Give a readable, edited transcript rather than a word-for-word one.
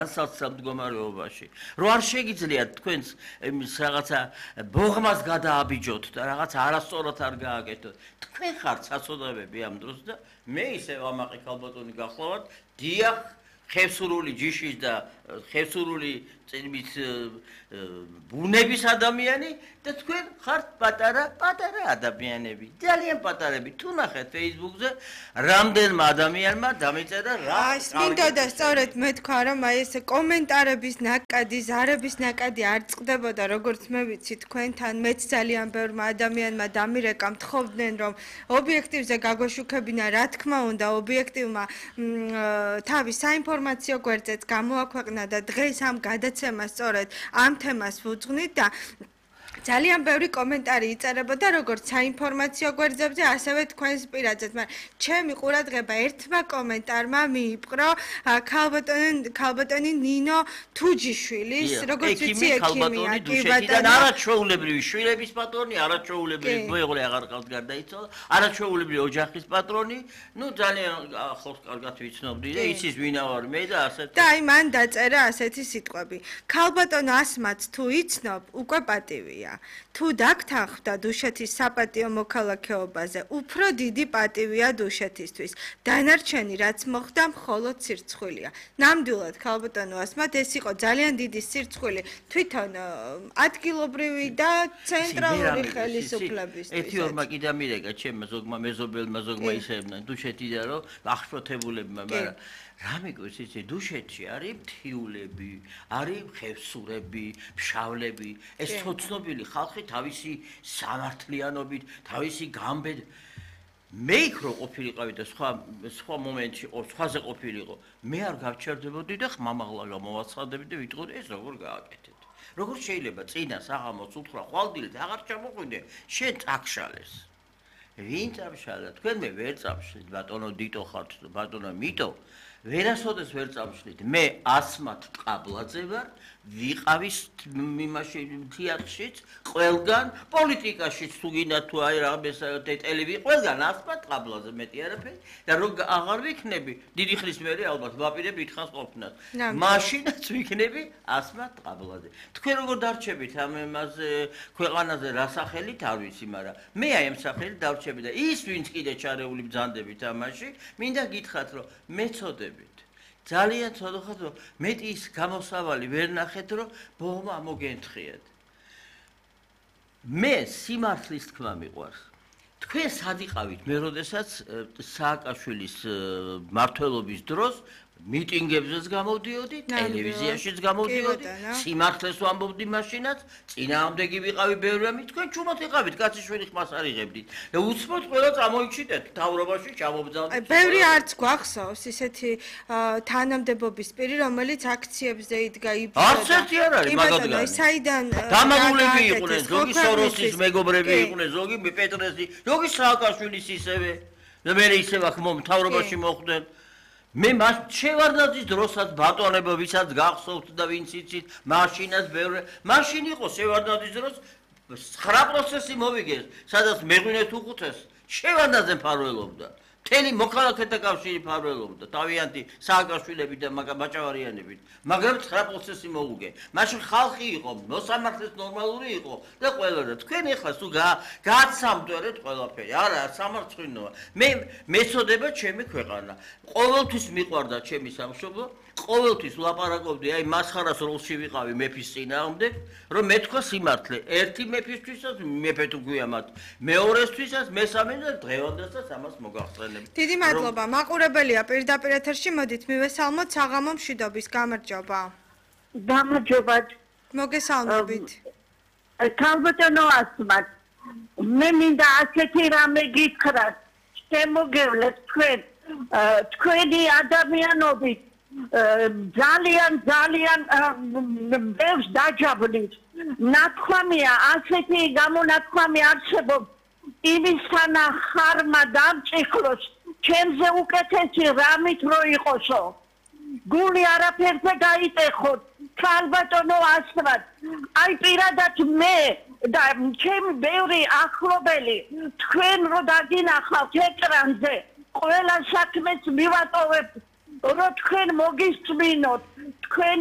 სასწრაფო მდგომარეობაში. რო არ შეგიძლიათ თქვენს იმის რაღაცა ბოღმას გადააბიჯოთ და რაღაც არასწორად არ გააკეთოთ. თქვენ ხართ საწოდებები ამ დროს და მე ისე ამაყი ქალბატონი გახლავართ, დიახ, ხევსურული ჯიშის და ხევსურული წინმის ბუნების ადამიანი და თქვენ ხართ პატარა ადამიანები. ძალიან პატარები. თუ ნახეთ Facebook-ზე რამდენმა ადამიანმა დამეწერა რა. მინდოდა სწორედ მე თქვა რომ აი ეს კომენტარების ნაკადი, ზარების ნაკადი არ წყდებოდა, როგორც მე ვიცი თქვენთან, მეც ძალიან ბევრმა ადამიანმა დამირეკა მთხოვდნენ რომ ობიექტივზე გაგვაშუქებინა, რა თქმა უნდა, ობიექტივმა თავის საინფორმაციო გვერდზეც გამოაქვეყნა და დღეს ამ გადაცემას სწორედ ამ თემას ვუძღვნით და ძალიან ბევრი კომენტარი იწერებოდა როგორც საინფორმაციო გვერდებზე, ასევე თქვენს პირადზეც, მაგრამ ჩემი ყურადღება ერთმა კომენტარმა მიიპყრო ქალბატონი ნინო თუჯიშვილის, როგორც ვიცი, ექიმია, კი ბატონო. არაჩვეულებრივი შვილების პატრონი, არაჩვეულებრივი მეუღლე აღარ ყავს გარდაიცვალა, არაჩვეულებრივი ოჯახის პატრონი, ნუ ძალიან ახლოს კარგად ვიცნობდი და იცის ვინა ვარ მე და ასეთ. და აი მან დაწერა ასეთი სიტყვები. ქალბატონო ასმაც თუ იცნობ, უკვე პატივია. თუ დაგთანხმდა დუშეთის საპატიო მოქალაქეობაზე, უფრო დიდი პატივია დუშეთისთვის. დანარჩენი რაც მოხდა, მხოლოდ სირცხვილია. ნამდვილად ქალბატონო ასმათ ეს იყო ძალიან დიდი სირცხვილი თვითონ ადგილობრივი და ცენტრალური ხელისუფლებისთვის. ერთი ორმა კი დამირეკა ჩემმა ზოგმა მეზობელმა ზოგმა ისევნა დუშეთიდან რომ ახშფოთებულებმა, მაგრამ რა მეკოს იცი დუშეთში არის მთიულები, არის ხევსურები, ფშავლები, ეს თოცნობილი ხალხი თავისი სამართლიანობით, თავისი გამბედ მე იქ რო ყოფილიყავი და სხვა მომენტში სხვაზე ყოფილიყო, მე არ გავჩერდებოდი და ხმამაღლა გამოვაცხადები და ვიტყოდი ეს როგორ გააკეთეთ. როგორ შეიძლება წინა საღამოს უთხრა ხვალდილით აღარ ჩამოყვიდე, შენ წაქშალეს. ვინ წამშალა? თქვენ მე ვერ წამშლით, ბატონო დიტო ხართ, ბატონო მიტო. ვერასოდეს ვერ წამშლით. მე ასმათ ტყაბლაძე ვარ, ვიყავის იმაში თეატრშიც, ყველგან პოლიტიკაშიც თუ გინდა თუ აი რამეს ტელევიზია, ყველგან ასმათ ტყაბლაძე მეტი არაფერი და რო აღარ ვიქნები, დიდი ხნის მერე ალბათ ვაპირებ ითხას ყოფნას. მაშინაც ვიქნები ასმათ ტყაბლაძე. თქვენ როგორ დარჩებით ამ იმაზე ქვეყანაზე რა სახელით არ ვიცი, მაგრამ მე აი ამ სახელით დარჩები და ის ვინც კიდე ჩარეული ბრძანდებით ამაში, მინდა გითხრათ რომ მეწოდებით ძალიან ცოდოხად რომ მეტი ის გამოსავალი ვერ ნახეთ რომ ბოღმა მოგენთხიათ. მე სიმართლის თქმა მიყვარს. თქვენ სად იყავით მე როდესაც სააკაშვილის მმართველობის დროს მიტინგებზეც გამოვდიოდი, ტელევიზიაშიც გამოვდიოდი, სიმართლეს ვამბობდი მაშინაც, წინააღმდეგი ვიყავი ბევრი ამით, თქვენ ჩუმად იყავით, კაციშვილი ხმას არ იღებდით. და უცბოდ ყველა წამოიჩიდეთ მთავრობაში ჩამობრძანდით. ბევრი არც გვახსოვს ისეთი თანამდებობის პირი, რომელიც აქციებზე იდგა იბრძოდა. არც ერთი არ არის მაგალითად. საიდან დამაგულები იყვნენ, ზოგი სოროსის მეგობრები იყვნენ, ზოგი პეტრესი, ზოგი სააკაშვილის ისევე. და მე ისევ აქ მთავრობაში მოხვდნენ. მე შევარდნაძის დროსაც ბატონებო ვისაც გახსოვთ და ვინც იცით, მაშინაც ბევრი მაშინ იყო შევარდნაძის დროს 9 პროცესი მოვიგეს, სადაც მეღვინეთ უხუთეს, შევარდნაძე მფარველობდა. მთელი მოქალაქეთა კავშირი მფარველობდა, თავიანთი სააკაშვილები და მაჭავარიანებით, მაგრამ 9 პროცესი მოუგე. მაშინ ხალხი იყო, მოსამართლეს ნორმალური იყო და ყველა და თქვენ ეხლა თუ გააცამდვერეთ ყველაფერი, არა, სამარცხვინოა. მე მეწოდება ჩემი ქვეყანა. ყოველთვის მიყვარდა ჩემი სამშობლო, ყოველთვის ვლაპარაკობდი აი მასხარას როლში ვიყავი მეფის წინააღმდეგ, რომ მეთქვა სიმართლე. ერთი მეფისთვისაც მეფე თუ გვიამათ, მეორესთვისაც, მესამე და დღევანდელსაც ამას მოგახსენებ. დიდი მადლობა. მაყურებელია პირდაპირ ეთერში, მოდით მივესალმოთ საღამო მშვიდობის. გამარჯობა. გამარჯობა. მოგესალმებით. ქალბატონო ასმათ. მე მინდა ასეთი რამე გითხრათ. შემოგევლეთ თქვენი ადამიანობით ძალიან ბევრს დაჯაბნით. ნათქვამია, ასეთი გამონათქვამი არსებობს იმის თანახარმა დამჭიქლოს, ჩემზე უკეთესი რამით რო იყოსო. გული არაფერზე გაიტეხოთ, ქალბატონო ასმათ. აი პირადად მე და ჩემი ბევრი ახლობელი თქვენ რო დაგინახავთ ეკრანზე, ყველა საქმეს მივატოვებ რომ თქვენ მოგისწმინოთ თქვენ